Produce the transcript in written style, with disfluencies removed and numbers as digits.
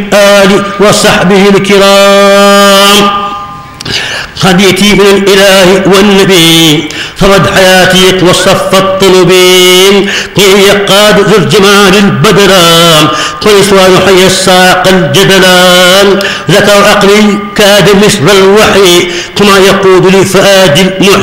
آله وصحبه الكرام. خديتي من الإله والنبي فرد حياتي وصف الطلبين قيل يقاد ذو الجمال البدران قيسوان حي الساق الجدلان ذكر عقلي كاد مثل الوحي كما يقود لفؤاد المحي